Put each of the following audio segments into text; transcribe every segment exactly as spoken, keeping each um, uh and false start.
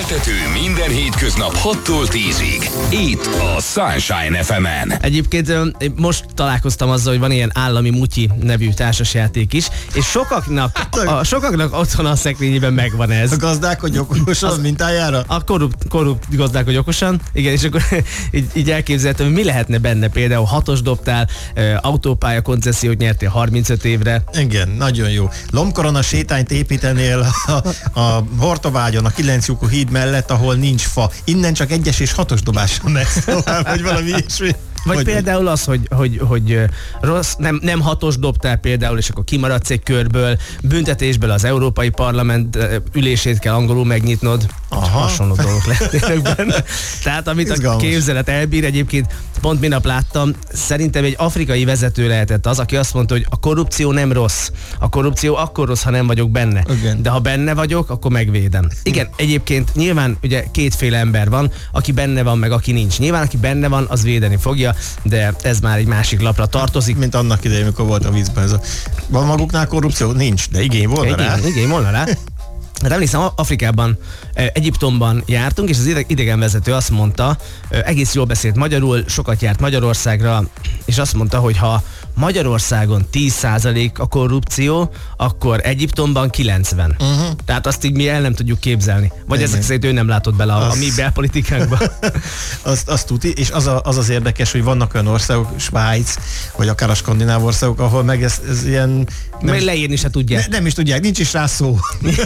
Keltető minden hétköznap hattól tízig. Itt a Sunshine ef emen. Egyébként most találkoztam azzal, hogy van ilyen állami mutyi nevű társasjáték is, és sokaknak, a, sokaknak otthon a szekrényében megvan ez. A gazdálkodj okosan az mintájára? A korrupt, korrupt gazdálkodj okosan, igen, és akkor így, így elképzeltem, hogy mi lehetne benne, például hatos dobtál, autópálya koncesziót nyertél harmincöt évre. Igen, nagyon jó. Lombkorona sétányt építenél a, a Hortobágyon, a kilenc lyukú híd mellett, ahol nincs fa. Innen csak egyes és hatos dobással megy tovább, vagy valami ilyesmi. Vagy hogy például az, hogy, hogy, hogy rossz, nem, nem hatos dobtál például, és akkor kimaradsz egy körből, büntetésből az Európai Parlament ülését kell angolul megnyitnod. Aha. Hasonló dolgok lehetnek benne. Tehát amit Izgalmas. A képzelet elbír, egyébként pont minap láttam, szerintem egy afrikai vezető lehetett az, aki azt mondta, hogy a korrupció nem rossz. A korrupció akkor rossz, ha nem vagyok benne. Igen. De ha benne vagyok, akkor megvédem. Igen, egyébként nyilván ugye kétféle ember van, aki benne van, meg aki nincs. Nyilván aki benne van, az védeni fogja, de ez már egy másik lapra tartozik. Mint annak idején, amikor volt a vízben ez a... Van maguknál korrupció? Nincs, de igény volna rá. Igen, igény volna rá. Hát emlékszem, Afrikában, Egyiptomban jártunk, és az idegenvezető azt mondta, egész jól beszélt magyarul, sokat járt Magyarországra, és azt mondta, hogy ha Magyarországon tíz százalék a korrupció, akkor Egyiptomban kilencven. Uh-huh. Tehát azt így mi el nem tudjuk képzelni. Vagy igen. ezek szerint ő nem látott bele a, az... a mi belpolitikánkba. azt, azt tudni, és az, a, az az érdekes, hogy vannak olyan országok, Svájc, vagy akár a skandináv országok, ahol meg ez, ez ilyen... Nem, leírni se tudják. Ne, nem is tudják, nincs is rá szó.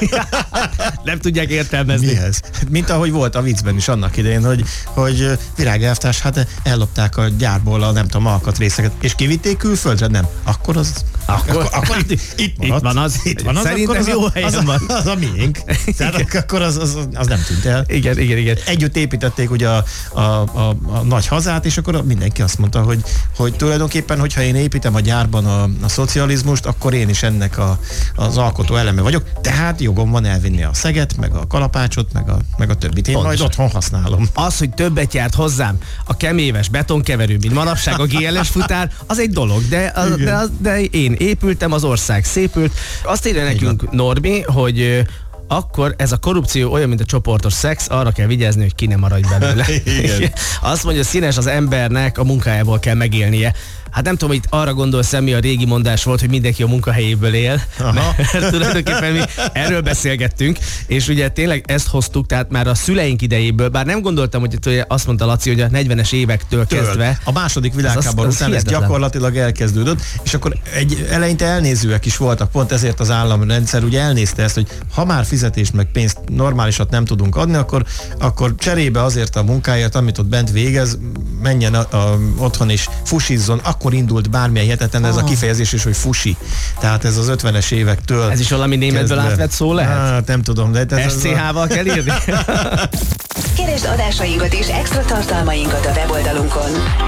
Nem tudják értelmezni. Mihez? Mint ahogy volt a viccben is annak idején, hogy, hogy virágelvtárs, hát ellopták a gyárból a nem tudom, alkatrészeket, és kivitték külföldre, nem. Akkor az... Akkor, akkor, akkor itt, itt, itt van az. Itt van az, Szerintem akkor az jó a, helyen az, van. Az, az a miénk. Tehát akkor az, az, az nem tűnt el. Igen, igen, igen. Együtt építették ugye a, a, a, a nagy hazát, és akkor mindenki azt mondta, hogy, hogy tulajdonképpen, hogyha én építem a gyárban a, a szocializmust, akkor én is ennek a, az alkotó eleme vagyok. Tehát jogom van elvinni a szeget, meg a kalapácsot, meg a, meg a többit. Én Pontosan. Majd otthon használom. Az, hogy többet járt hozzám a keméves betonkeverő, mint manapság a gé el es futár, az egy dolog, de, a, de, az, de én épültem, az ország szépült. Azt írja nekünk Norbi, hogy akkor ez a korrupció olyan, mint a csoportos szex, arra kell vigyázni, hogy ki nem maradj belőle. Azt mondja, színes az embernek a munkájából kell megélnie. Hát nem tudom, hogy itt arra gondolsz, mi a régi mondás volt, hogy mindenki a munkahelyéből él. Mert tulajdonképpen mi erről beszélgettünk, és ugye tényleg ezt hoztuk, tehát már a szüleink idejéből, bár nem gondoltam, hogy azt mondta Laci, hogy a negyvenes évektől Től. kezdve. A második világháború után ez gyakorlatilag elkezdődött, és akkor egy eleinte elnézőek is voltak, pont ezért az államrendszer ugye elnézte ezt, hogy ha már fizetést meg pénzt normálisat nem tudunk adni, akkor, akkor cserébe azért a munkáját, amit ott bent végez, menjen a, a, otthon és fusizzon, akkor indult bármilyen hihetetlen ez a kifejezés is, hogy fusi. Tehát ez az ötvenes évektől. Ez is valami németből átvett szó lehet? Hát nem tudom, de ez es cé há-val kell írni? Keresd adásainkat és extra tartalmainkat a weboldalunkon.